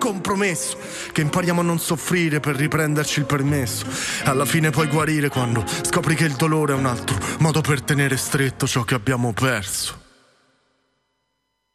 compromesso, che impariamo a non soffrire per riprenderci il permesso. Alla fine puoi guarire quando scopri che il dolore è un altro modo per tenere stretto ciò che abbiamo perso.